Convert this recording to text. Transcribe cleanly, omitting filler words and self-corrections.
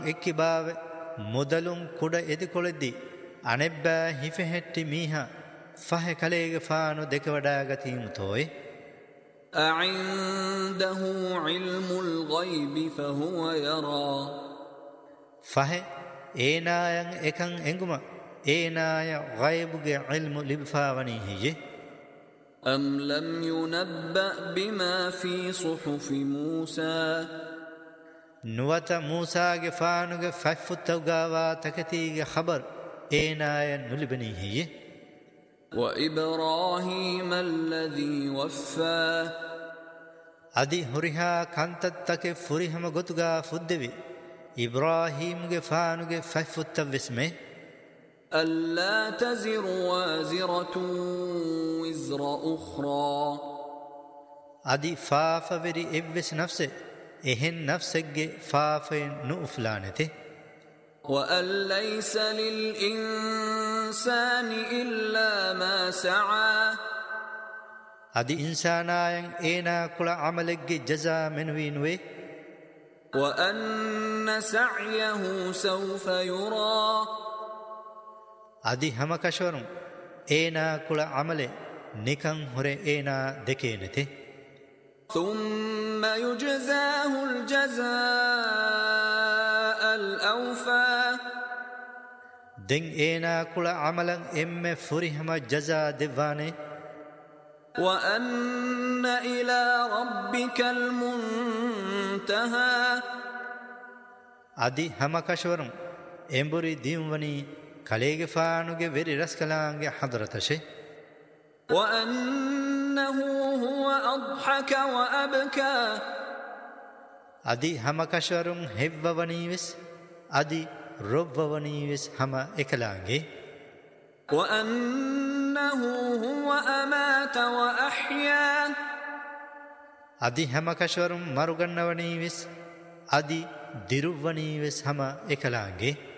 එක්කිබාව මුදලුන් කුඩ එදිකොළෙද්දී අනෙබ්බෑ හිෆෙහෙට්ටි මීහා ෆහ කලේගේ ෆානු දෙක වඩා ගතීමු තෝයි أعنده علم الغيب فهو يرى ෆහ ඒනායන් එකන් එංගුම ඒනාය ගයිබුගේ ඉල්මු ලිබ්ෆාවනී හියේ أم لم ينبأ بما في صحف موسى නුවත මූසාගේ ෆානුගේ ෆෆුත්තවගාවා තකතීගේ خبر ඒනාය නුලිබනී හියේ وإبراهيم الذي وفى අදි හුරිහා කන්තත්තකේ ෆුරිහම ගොතුගා ෆුද්දෙවි ඉබ්‍රාහීම්ගේ ෆානුගේ ෆෆුත්තව විස්මේ ألا تزر وازرة وزر أخرى අදි ෆාෆවරි එව්වෙස් නෆ්සේ එහෙන් නෆ්සෙක්ගේ ෆාෆයෙන් නුෆ්ලානෙතේ وأن ليس للإنسان إلا ما سعى අදි ඉන්සානායන් ඒනා කුල අමලෙක්ගේ ජසා මෙනුවීනුවේ وأن سعيه سوف يرى අදි හැම කෂවරුන් ඒනා කුල අමලෙ නිකන් හොරේ ඒනා දෙකේ නැතේ ثم يجزاه الجزاء الأوفى දෙන් ඒනා කුල අමලන් එම්මෙ ෆුරිහම ජසා දෙවානේ وأن إلى ربك المنتهى අදි හැම කෂවරුන් එම්බුරි දියුම්වනි කලේගේ ෆානුගේ වෙරි රස්කලාංගේ හදරතෂේ وأنه هو أضحك وأبكى අදි හැම කෂවරුන් හෙව්වවනීවෙස් අදි රොව්වවනීවෙස් හැම එකලාංගේ وأنه هو أمات وأحيا අදි හැම කෂවරුන් මරුගන්නවනීවෙස් අදි දිරුවනීවෙස් හැම එකලාංගේ